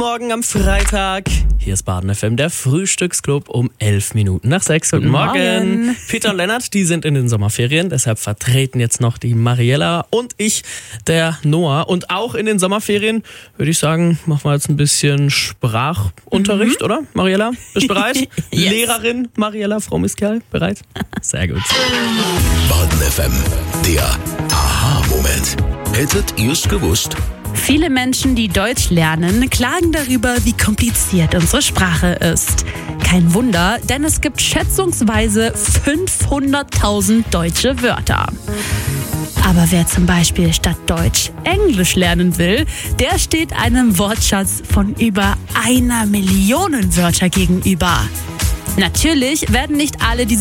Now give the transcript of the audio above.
Morgen am Freitag. Hier ist Baden FM, der Frühstücksclub um 6:11. Guten Morgen. Peter und Lennart, die sind in den Sommerferien, deshalb vertreten jetzt noch die Mariella und ich, der Noah. Und auch in den Sommerferien, würde ich sagen, machen wir jetzt ein bisschen Sprachunterricht, oder? Mariella, bist du bereit? Yes. Lehrerin Mariella, Frau Miskerl, bereit? Sehr gut. Baden FM, der Aha-Moment. Hättet ihr's gewusst? Viele Menschen, die Deutsch lernen, klagen darüber, wie kompliziert unsere Sprache ist. Kein Wunder, denn es gibt schätzungsweise 500.000 deutsche Wörter. Aber wer zum Beispiel statt Deutsch Englisch lernen will, der steht einem Wortschatz von über 1 Million Wörter gegenüber. Natürlich werden nicht alle diese